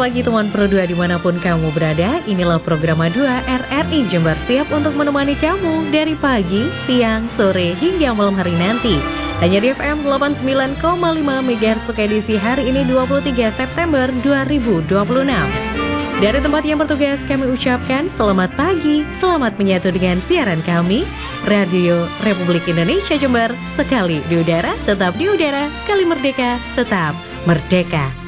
pagi teman Pro 2 dimanapun kamu berada. Inilah program A2 RRI Jember siap untuk menemani kamu dari pagi, siang, sore hingga malam hari nanti. Hanya di FM 89,5 MHz untuk edisi hari ini 23 September 2026. Dari tempat yang bertugas kami ucapkan selamat pagi, selamat menyatu dengan siaran kami Radio Republik Indonesia Jember. Sekali di udara, tetap di udara, sekali merdeka, tetap merdeka.